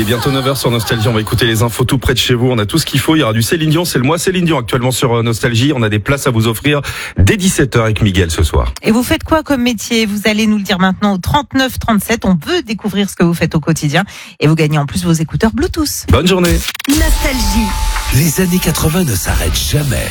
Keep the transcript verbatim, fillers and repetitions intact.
bientôt neuf heures sur Nostalgie. On va écouter les infos tout près de chez vous. On a tout ce qu'il faut. Il y aura du Céline Dion. C'est le mois Céline Dion actuellement sur Nostalgie. On a des places à vous offrir dès dix-sept heures avec Miguel ce soir. Et vous faites quoi comme métier? Vous allez nous le dire maintenant au trente-neuf trente-sept. On veut découvrir ce que vous faites au quotidien. Et vous gagnez en plus vos écouteurs Bluetooth. Bonne journée. Nostalgie. Les années quatre-vingts ne s'arrêtent jamais.